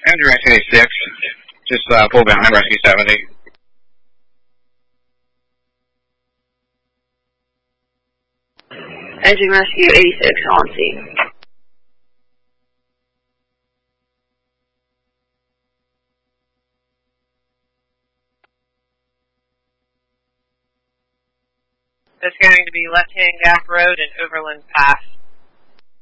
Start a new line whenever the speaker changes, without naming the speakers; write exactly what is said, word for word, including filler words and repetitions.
Engine Rescue eighty-six, just uh, pull behind Rescue seventy.
Engine Rescue eighty-six on scene.
It's going to be left-hand gap road and Overland Pass.